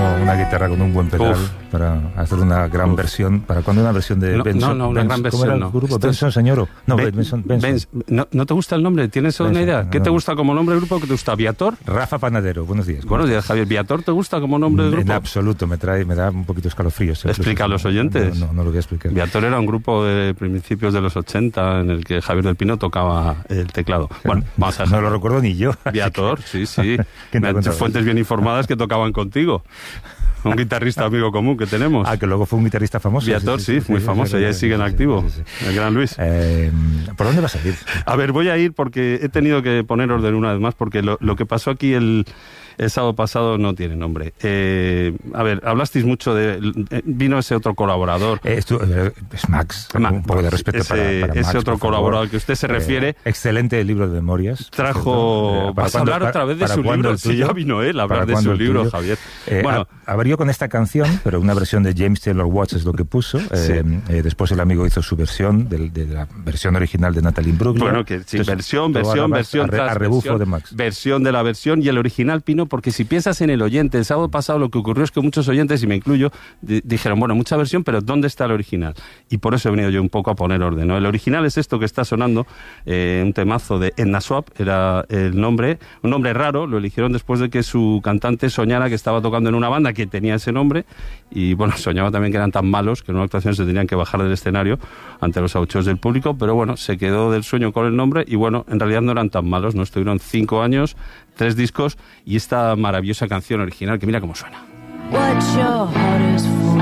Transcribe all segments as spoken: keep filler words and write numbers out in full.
como una guitarra con un buen pedal. Uf. Para hacer una gran Uf. versión. ¿Para cuándo una versión de no, Benson? No, no, una Benson, gran versión. ¿Cómo era el no. grupo? Esto ¿Benson, señor? No, ben, Benson. Benson. Benson. ¿No, ¿No te gusta el nombre? ¿Tienes Benson, una idea? ¿Qué no. te gusta como nombre de grupo? ¿Qué te gusta? ¿Viator? Rafa Panadero, buenos días. Buenos días, Javier. ¿Viator te gusta como nombre de grupo? En absoluto, me trae, me da un poquito escalofríos. Explica a los oyentes. No, no, no lo voy a explicar. Viator era un grupo de principios de los ochenta en el que Javier del Pino tocaba el teclado. Bueno, vamos a dejar. No lo recuerdo ni yo. Viator, sí, sí. Fuentes bien informadas que tocaban contigo. Un guitarrista amigo común que tenemos. Ah, que luego fue un guitarrista famoso. Viator, sí, sí, sí, sí muy sí, famoso, sí, ya sí, sigue en sí, activo. Sí, sí. El gran Luis. Eh, ¿Por dónde vas a ir? A ver, voy a ir porque he tenido que poner orden una vez más, porque lo, lo que pasó aquí el, el sábado pasado no tiene nombre. Eh, a ver, hablasteis mucho de... Vino ese otro colaborador. Eh, esto, eh, es Max, Ma, un poco de respeto ese, para, para Max, ese otro colaborador al que usted se refiere. Eh, excelente libro de memorias. Trajo... Eh, ¿Vas a hablar otra vez de su libro? Si ya vino él a hablar de su libro, tuyo? Javier. Eh, bueno, a, abrió con esta canción, pero una versión de James Taylor Watts es lo que puso. Sí. Eh, eh, después el amigo hizo su versión, de, de la versión original de Natalie Imbruglia. Bueno, que sí, Entonces, versión, versión, versión, a, re, a rebufo versión, de Max. Versión de la versión y el original, Pino, porque si piensas en el oyente, el sábado pasado lo que ocurrió es que muchos oyentes, y me incluyo, di dijeron, bueno, mucha versión, pero ¿dónde está el original? Y por eso he venido yo un poco a poner orden, ¿no? El original es esto que está sonando, eh, un temazo de Edna Swap, era el nombre, un nombre raro, lo eligieron después de que su cantante soñara que estaba tocando en una banda que tenía ese nombre, y bueno, soñaba también que eran tan malos que en una actuación se tenían que bajar del escenario ante los abucheos del público, pero bueno, se quedó del sueño con el nombre, y bueno, en realidad no eran tan malos, no estuvieron cinco años, tres discos, y esta maravillosa canción original, que mira cómo suena. What your heart is for.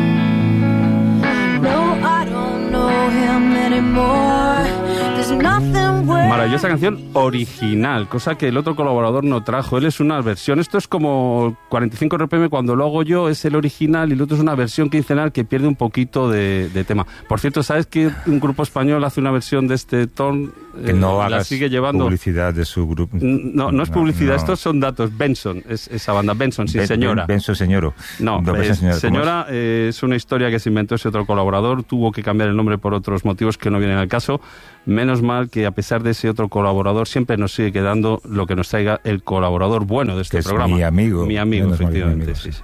No, I don't know him anymore. There's nothing where... Maravillosa canción original, cosa que el otro colaborador no trajo. Él es una versión. Esto es como cuarenta y cinco R P M cuando lo hago yo, es el original, y el otro es una versión quincenal que pierde un poquito de, de tema. Por cierto, ¿sabes que un grupo español hace una versión de este ton? Que no eh, hagas la sigue llevando. Publicidad de su grupo. No, no es publicidad, no, no. Estos son datos. Benson, es esa banda. Benson, sí, ben, señora. Ben, Benson, señoro. No, no es, señora, señora es? Eh, es una historia que se inventó ese otro colaborador. Tuvo que cambiar el nombre por otros motivos que no vienen al caso. Menos mal que a pesar de ese otro colaborador siempre nos sigue quedando lo que nos traiga el colaborador bueno de este que programa. Es mi amigo. Mi amigo, efectivamente. Mi amigo, sí. Sí.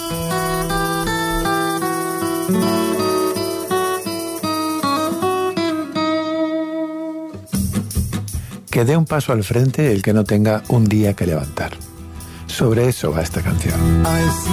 Que dé un paso al frente el que no tenga un día que levantar. Sobre eso va esta canción.